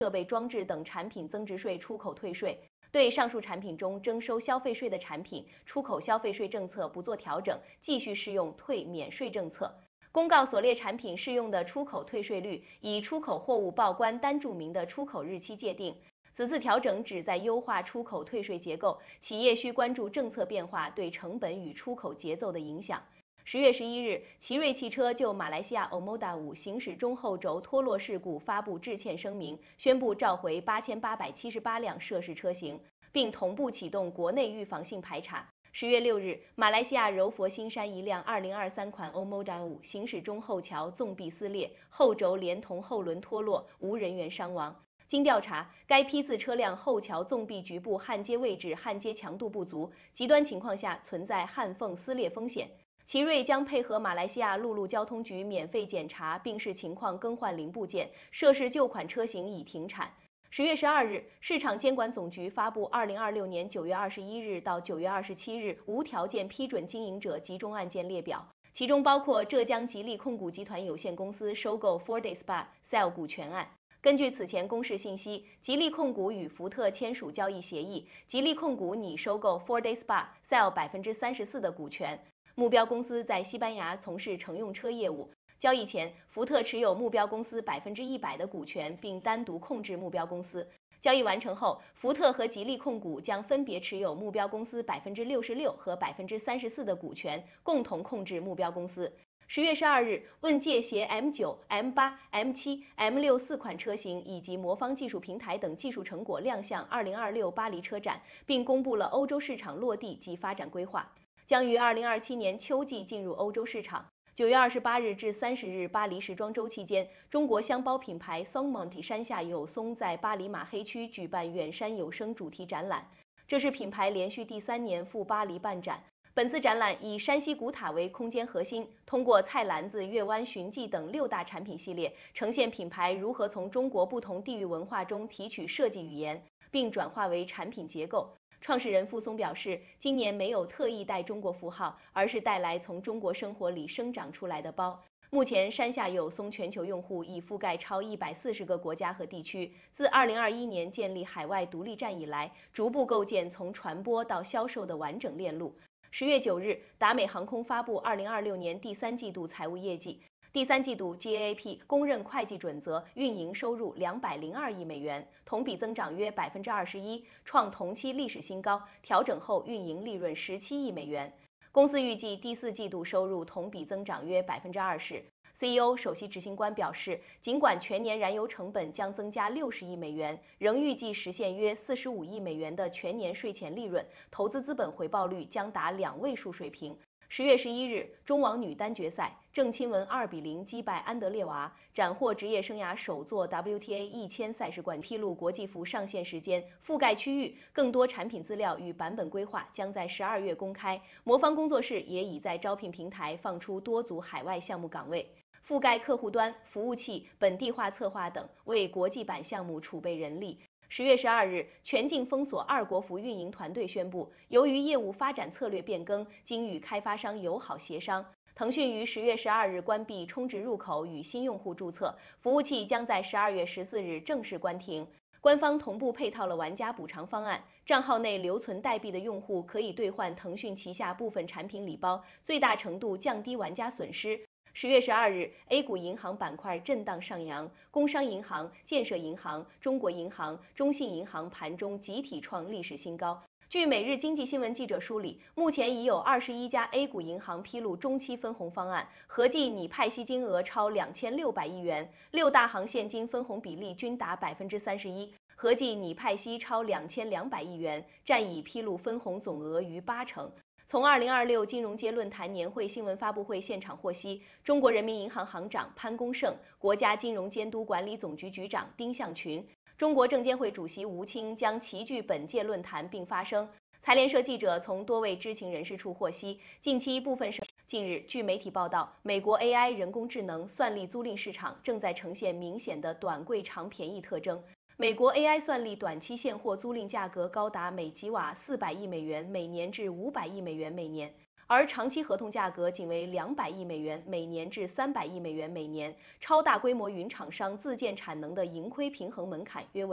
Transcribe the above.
设备装置等产品增值税出口退税。对上述产品中征收消费税的产品，出口消费税政策不做调整，继续适用退免税政策。公告所列产品适用的出口退税率，以出口货物报关单注明的出口日期界定。此次调整旨在优化出口退税结构，企业需关注政策变化对成本与出口节奏的影响。10月11日，奇瑞汽车就马来西亚 Omoda 5行驶中后轴脱落事故发布致歉声明，宣布召回8878辆涉事车型，并同步启动国内预防性排查。10月6日，马来西亚柔佛新山一辆2023款 Omoda 5行驶中后桥纵壁撕裂，后轴连同后轮脱落，无人员伤亡。经调查，该批次车辆后桥纵壁局部焊接位置焊接强度不足，极端情况下存在焊缝撕裂风险。奇瑞将配合马来西亚陆路交通局免费检查，并视情况更换零部件，涉事旧款车型已停产。10月12日，市场监管总局发布2026年9月21日到9月27日无条件批准经营者集中案件列表，其中包括浙江吉利控股集团有限公司收购 4Day Spa、Cell 股权案。根据此前公示信息，吉利控股与福特签署交易协议，吉利控股拟收购 4Day Spa、Cell 34%的股权。目标公司在西班牙从事乘用车业务。交易前，福特持有目标公司100%的股权，并单独控制目标公司。交易完成后，福特和吉利控股将分别持有目标公司66%和34%的股权，共同控制目标公司。10月12日，问界携 M9、M8、M7、M6 4款车型以及魔方技术平台等技术成果亮相2026巴黎车展，并公布了欧洲市场落地及发展规划。将于2027年秋季进入欧洲市场。9月28日至30日巴黎时装周期间，中国箱包品牌 Songmonty 山下有松在巴黎马黑区举办远山有声主题展览，这是品牌连续第3年赴巴黎办展。本次展览以山西古塔为空间核心，通过菜篮子、月湾寻迹等6大产品系列，呈现品牌如何从中国不同地域文化中提取设计语言，并转化为产品结构。创始人傅松表示，今年没有特意带中国符号，而是带来从中国生活里生长出来的包。目前，山下有松全球用户已覆盖超140个国家和地区。自2021年建立海外独立站以来，逐步构建从传播到销售的完整链路。10月9日，达美航空发布2026年第3季度财务业绩。第3季度 GAAP 公认会计准则运营收入202亿美元，同比增长约21%，创同期历史新高。调整后运营利润17亿美元。公司预计第4季度收入同比增长约20%。CEO 首席执行官表示，尽管全年燃油成本将增加60亿美元，仍预计实现约45亿美元的全年税前利润，投资资本回报率将达2位数水平。10月11日，中网女单决赛，郑钦文2-0击败安德烈娃，斩获职业生涯首座 WTA 1000赛事冠军。披露国际服上线时间、覆盖区域，更多产品资料与版本规划将在12月公开。魔方工作室也已在招聘平台放出多组海外项目岗位，覆盖客户端、服务器、本地化策划等，为国际版项目储备人力。10月12日，全境封锁2国服运营团队宣布，由于业务发展策略变更，经与开发商友好协商，腾讯于10月12日关闭充值入口与新用户注册，服务器将在12月14日正式关停。官方同步配套了玩家补偿方案，账号内留存代币的用户可以兑换腾讯旗下部分产品礼包，最大程度降低玩家损失。10月12日 ，A 股银行板块震荡上扬，工商银行、建设银行、中国银行、中信银行盘中集体创历史新高。据每日经济新闻记者梳理，目前已有21家 A 股银行披露中期分红方案，合计拟派息金额超2600亿元，6大行现金分红比例均达31%，合计拟派息超2200亿元，占已披露分红总额逾80%。从2026金融街论坛年会新闻发布会现场获悉，中国人民银行行长潘功胜、国家金融监督管理总局局长丁向群、中国证监会主席吴清将齐聚本届论坛并发声。财联社记者从多位知情人士处获悉，近期部分近日，据媒体报道，美国 AI 人工智能算力租赁市场正在呈现明显的短贵长便宜特征。美国 AI 算力短期现货租赁价格高达每吉瓦400亿美元每年至500亿美元每年。 而长期合同价格仅为200亿美元每年至300亿美元每年，超大规模云厂商自建产能的盈亏平衡门槛约为